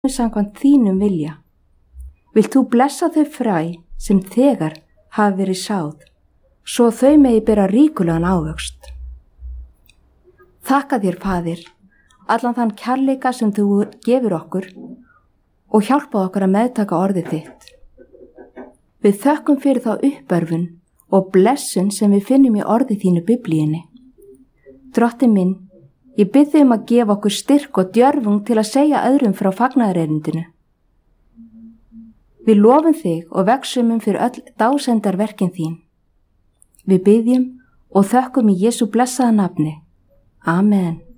samkvæmt þínum vilja. Vilt þú blessa þau fræ sem þegar hafi verið sáð, svo þau megi bera ríkulegan ávöxt. Þakka þér, Faðir, allan þann kærleika sem þú gefur okkur og hjálpa okkur að meðtaka orðið þitt. Við þökkum fyrir þá uppörfun og blessun sem við finnum í orði þínu Biblíunni. Drottinn minn, ég bið þig að gefa okkur styrk og djörfung til að segja öðrum frá fagnaðarerindinu. Við lofum þig og vegsumum fyrir öll dásendarverkin þín. Við biðjum og þökkum í Jesú blessaða nafni. Amen.